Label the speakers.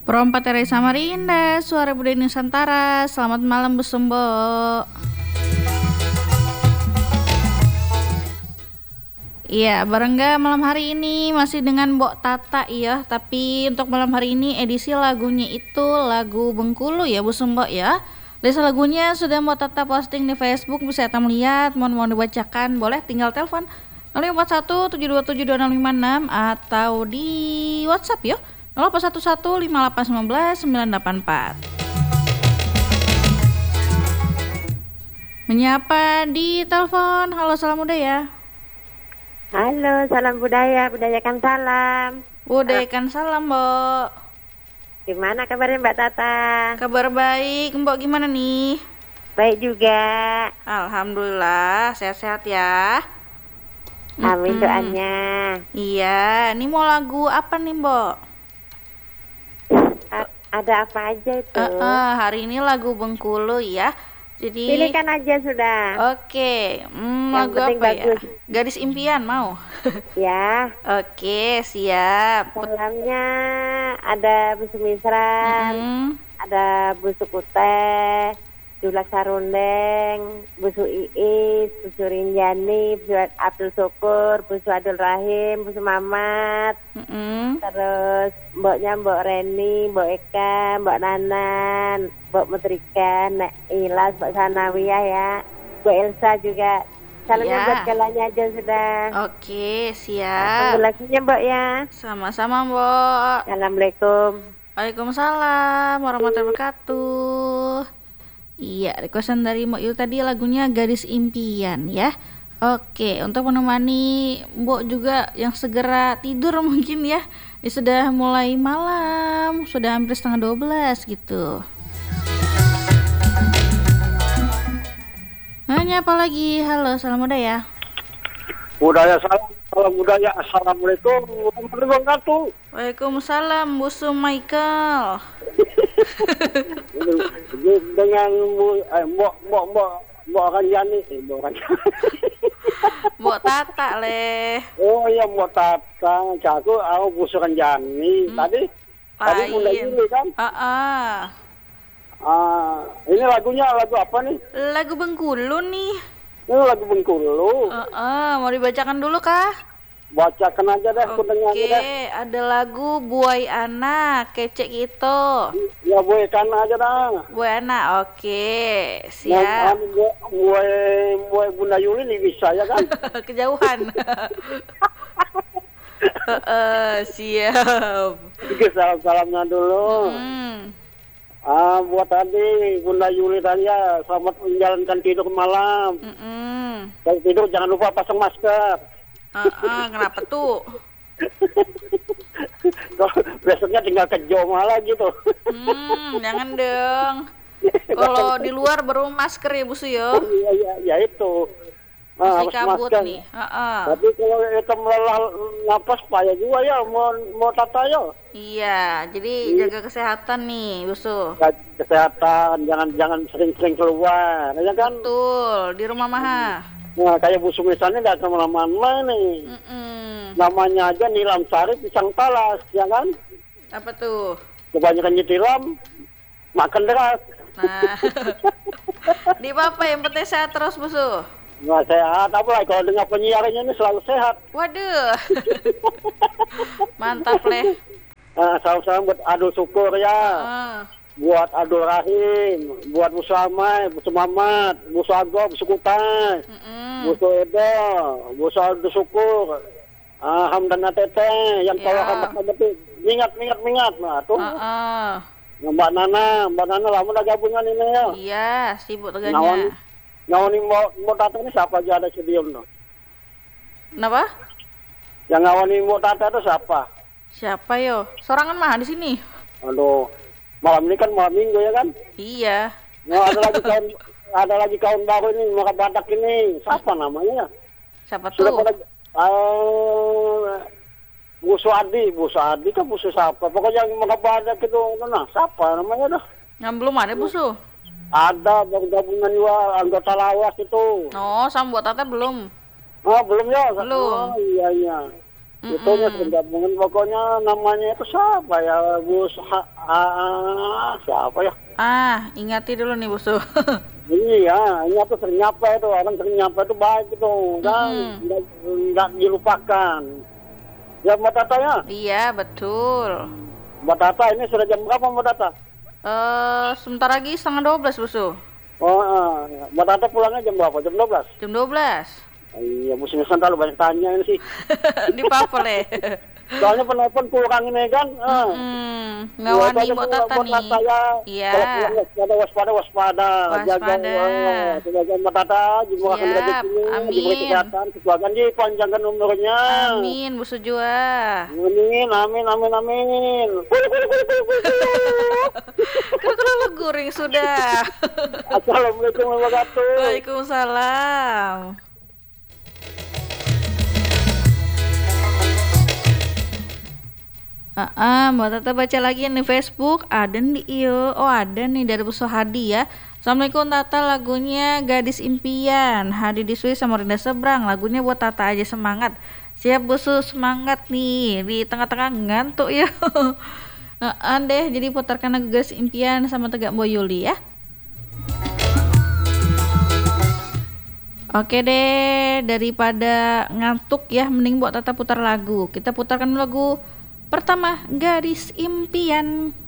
Speaker 1: Perompat dari Samarinda, suara budaya Nusantara. Selamat malam Bu Sumbo. Iya, barengga malam hari ini masih dengan Mbok Tata ya. Tapi untuk malam hari ini edisi lagunya itu lagu Bengkulu ya Bu Sumbo ya. List lagunya sudah Mbok Tata posting di Facebook, bisa kita melihat. Mau dibacakan boleh tinggal telepon 041 7272056 atau di WhatsApp ya 0811 5819 984. Menyapa di telepon. Halo, salam budaya.
Speaker 2: Halo, salam budaya, budayakan salam.
Speaker 1: Budayakan salam, Mbok.
Speaker 2: Gimana kabarnya Mbak Tata?
Speaker 1: Kabar baik, Mbok gimana nih?
Speaker 2: Baik juga.
Speaker 1: Alhamdulillah, sehat-sehat ya.
Speaker 2: Amin doanya.
Speaker 1: Iya, ini mau lagu apa nih, Mbok?
Speaker 2: Ada apa aja itu?
Speaker 1: Hari ini lagu Bengkulu ya. Jadi
Speaker 2: pilihkan aja sudah.
Speaker 1: Oke, lagu apa
Speaker 2: bagus.
Speaker 1: ya? Gadis Impian mau?
Speaker 2: Ya.
Speaker 1: Oke, siap.
Speaker 2: Salamnya ada Bu Sumisran, ada Bu Sukute, Julak Sarundeng, Bu Su Iis, Bu Surinjani, Bu Abdul Syukur, Bu Adul Rahim, Bu Mamat, terus mboknya Mbok Reni, Mbok Eka, Mbok Nanan, Mbok Mutrika, Nek Ilas, Mbok Sanawiyah ya, Mbok Elsa juga. Salamnya buat galanya aja sudah.
Speaker 1: Oke, siap.
Speaker 2: Lagunya Mbok ya.
Speaker 1: Sama-sama Mbok.
Speaker 2: Assalamualaikum.
Speaker 1: Waalaikumsalam warahmatullahi wabarakatuh. Iya, requestan dari Mbok Yu tadi lagunya Gadis Impian ya. Oke, untuk menemani Mbok juga yang segera tidur mungkin ya. Ini sudah mulai malam, sudah hampir setengah 12 gitu. Nanya apa lagi? Halo, salam budaya.
Speaker 3: Budaya salam budaya. Assalamualaikum warahmatullahi wabarakatuh.
Speaker 1: Waalaikumsalam, Bu Michael.
Speaker 3: Dengan Mbok Ranjani,
Speaker 1: Mbok Tata le.
Speaker 3: Oh iya Mbok Tata, aku Bu Ranjani. Tadi mulai ini kan? Ini lagunya lagu apa nih?
Speaker 1: Lagu Bengkulu nih.
Speaker 3: Ini lagu Bengkulu.
Speaker 1: Mau dibacakan dulu kah?
Speaker 3: Bacakan aja deh, aku dengar aja deh.
Speaker 1: Oke, ada lagu Buai Anak, kecek itu.
Speaker 3: Ya Buai Anak aja dah.
Speaker 1: Buai Anak, oke, siap.
Speaker 3: Buai Bunda Yuli nih bisa ya kan?
Speaker 1: Kejauhan. Siap.
Speaker 3: Salam-salamnya dulu. Buat tadi Bunda Yuli tadi ya, selamat menjalankan tidur malam. Kalau tidur jangan lupa pasang masker.
Speaker 1: Kenapa tuh?
Speaker 3: Besoknya tinggal ke Joma gitu.
Speaker 1: Jangan dong. Kalau di luar baru masker ya Bu Suyo.
Speaker 3: Iya itu.
Speaker 1: Masih kabut masker nih.
Speaker 3: Tapi kalau kita melelah napas payah juga ya, mau Tata ya.
Speaker 1: Iya, jadi jaga kesehatan nih, Busu.
Speaker 3: Kesehatan, jangan sering-sering keluar, ya kan?
Speaker 1: Betul, di rumah Maha.
Speaker 3: Nah, kayak Bu Sumisani nggak kemana-mana nih. Namanya aja Nilam Sari Pisang Talas, ya kan?
Speaker 1: Apa tuh?
Speaker 3: Kebanyakan nyetiram, makan deras.
Speaker 1: Nah, di apa yang penting sehat terus, Busu?
Speaker 3: Nggak sehat, apalagi kalau dengar penyiarnya ini selalu sehat.
Speaker 1: Waduh, mantap leh.
Speaker 3: Salam-salam buat Adul Syukur ya. Buat Adul Rahim, buat Bu Samai, Bu Mamat, Bu Sago, Bu Sukutai, Bu Edo, Bu Adul Syukur, Hamdana Tete, yang kalau kamu itu mingat. Nah tuh. Mbak Nana lama udah gabungan ini ya.
Speaker 1: Iya, sibuk teganya.
Speaker 3: Ngawani mau Tata ini siapa aja ada sedium no?
Speaker 1: Kenapa?
Speaker 3: Yang ngawani mau Tata itu siapa?
Speaker 1: Siapa yo? Sorangan mah di sini.
Speaker 3: Aduh, malam ini kan malam minggu ya kan?
Speaker 1: Iya.
Speaker 3: Nah, ada lagi kawan baru ini Maka Badak ini. Siapa namanya?
Speaker 1: Siapa tuh?
Speaker 3: Bu Suadi kan Bu siapa? Pokoknya yang Maka Badak itu, nah siapa namanya dah?
Speaker 1: Yang belum ada Busu?
Speaker 3: Ada gabungan juga anggota lawas itu.
Speaker 1: Oh, sama buat Tata belum?
Speaker 3: Oh belum ya?
Speaker 1: Belum.
Speaker 3: Oh iya. Itunya sering gabungin, pokoknya namanya itu siapa ya, siapa ya?
Speaker 1: Ingati dulu nih Busu.
Speaker 3: Iya, ini tuh sering nyapa itu, orang sering nyapa itu baik itu, kan? Nggak dilupakan. Ya Mbak Tata ya?
Speaker 1: Iya, betul.
Speaker 3: Mbak Tata ini sudah jam berapa Mbak Tata?
Speaker 1: Sebentar lagi 11:30 Busu.
Speaker 3: Mbak Tata pulangnya jam berapa? Jam 12?
Speaker 1: Jam 12.
Speaker 3: Iya, Bu Simisan terlalu banyak tanya ini sih.
Speaker 1: Di papel ya.
Speaker 3: Soalnya penelpon kurang ini kan.
Speaker 1: Ngawani Mbak Tata nih. Iya.
Speaker 3: Kalau waspada. Jaga Mbak Tata, dimurahkan rezeki, diberi kesehatan, keluarga dipanjangkan umurnya.
Speaker 1: Amin, Bu Sujua.
Speaker 3: Amin.
Speaker 1: Kalau guring sudah.
Speaker 3: Assalamualaikum warahmatullahi wabarakatuh.
Speaker 1: Waalaikumsalam. Mbak Tata baca lagi nih Facebook. Ada nih ada nih dari Bu Sohadi ya. Assalamualaikum Tata, lagunya Gadis Impian, Hadi di Swiss sama Rinda Seberang. Lagunya buat Tata aja, semangat. Siap Bu Su, semangat nih. Di tengah-tengah ngantuk ya. Deh, jadi putarkan lagu Gadis Impian sama Tegak Boyuli ya. Oke deh, daripada ngantuk ya, mending buat Tata putar lagu. Kita putarkan lagu pertama, Gadis Impian.